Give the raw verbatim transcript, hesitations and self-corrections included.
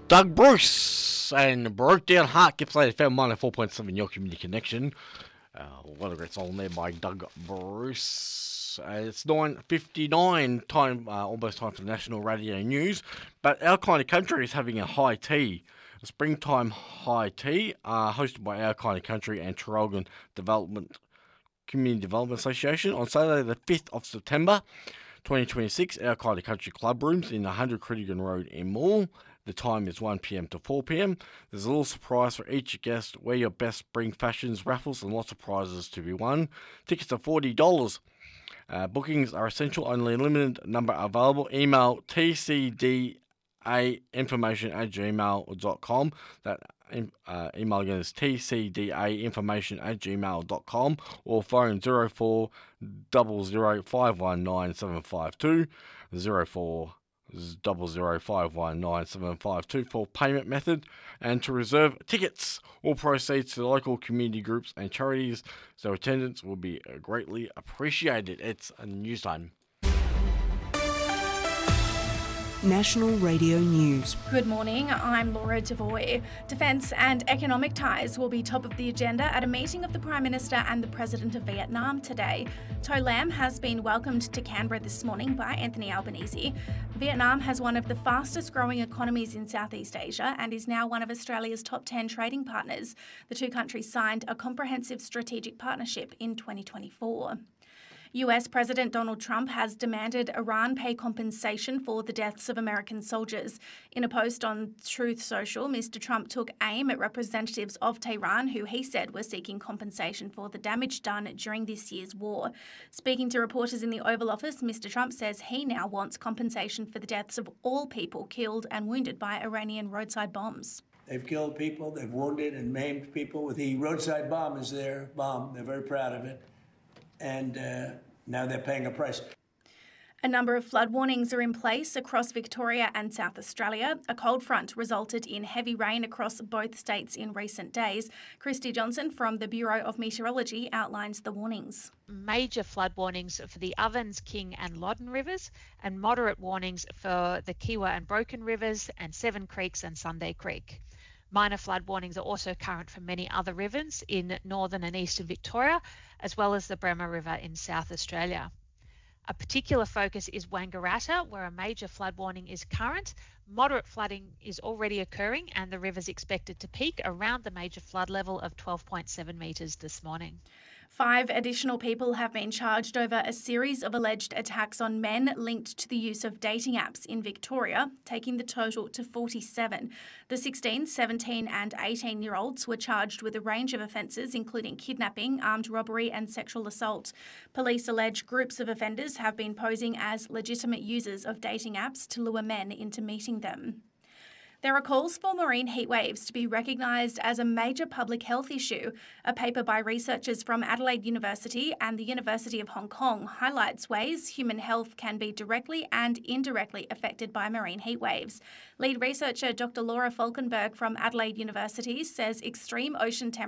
Doug Bruce and Broke Down Heart gets later found one at four point seven your community connection. Uh, what a great song there by Doug Bruce. Uh, it's nine fifty-nine time, uh, almost time for the national radio news. But our kind of country is having a high tea, a springtime high tea, uh, hosted by Our Kind of Country and Traralgon Development Community Development Association on Saturday the fifth of September twenty twenty-six. Our Kind of Country Club Rooms in one hundred Critigan Road in Moore. The time is one p.m. to four p.m. There's a little surprise for each guest. Wear your best spring fashions, raffles, and lots of prizes to be won. Tickets are forty dollars. Uh, bookings are essential, only a limited number available. Email t c d a information at gmail dot com. That uh, email again is t c d a information at gmail dot com or phone zero four zero zero five one nine seven five two, zero four double zero five one nine seven five two for payment method, and to reserve tickets. All proceeds to the local community groups and charities, so attendance will be greatly appreciated. It's a news time. National Radio News. Good morning, I'm Laura Devoy. Defence and economic ties will be top of the agenda at a meeting of the Prime Minister and the President of Vietnam today. To Lam has been welcomed to Canberra this morning by Anthony Albanese. Vietnam has one of the fastest growing economies in Southeast Asia and is now one of Australia's top ten trading partners. The two countries signed a comprehensive strategic partnership in twenty twenty-four. U S President Donald Trump has demanded Iran pay compensation for the deaths of American soldiers. In a post on Truth Social, Mister Trump took aim at representatives of Tehran who he said were seeking compensation for the damage done during this year's war. Speaking to reporters in the Oval Office, Mister Trump says he now wants compensation for the deaths of all people killed and wounded by Iranian roadside bombs. They've killed people, they've wounded and maimed people. The roadside bomb is their bomb. They're very proud of it. And uh, now they're paying a price. A number of flood warnings are in place across Victoria and South Australia. A cold front resulted in heavy rain across both states in recent days. Christy Johnson from the Bureau of Meteorology outlines the warnings. Major flood warnings for the Ovens, King and Loddon rivers, and moderate warnings for the Kiewa and Broken rivers and Seven Creeks and Sunday Creek. Minor flood warnings are also current for many other rivers in northern and eastern Victoria, as well as the Bremer River in South Australia. A particular focus is Wangaratta, where a major flood warning is current. Moderate flooding is already occurring, and the river is expected to peak around the major flood level of twelve point seven metres this morning. Five additional people have been charged over a series of alleged attacks on men linked to the use of dating apps in Victoria, taking the total to forty-seven. The sixteen, seventeen and eighteen-year-olds were charged with a range of offences, including kidnapping, armed robbery and sexual assault. Police allege groups of offenders have been posing as legitimate users of dating apps to lure men into meeting them. There are calls for marine heatwaves to be recognised as a major public health issue. A paper by researchers from Adelaide University and the University of Hong Kong highlights ways human health can be directly and indirectly affected by marine heatwaves. Lead researcher Doctor Laura Falkenberg from Adelaide University says extreme ocean temperatures